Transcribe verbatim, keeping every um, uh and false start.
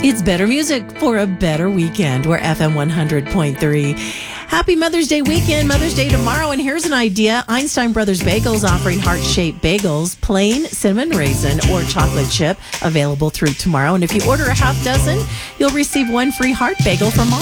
It's better music for a better weekend. We're F M one hundred point three. Happy Mother's Day weekend, Mother's Day tomorrow. And here's an idea. Einstein Brothers Bagels offering heart-shaped bagels, plain cinnamon raisin or chocolate chip, available through tomorrow. And if you order a half dozen, you'll receive one free heart bagel from Mom.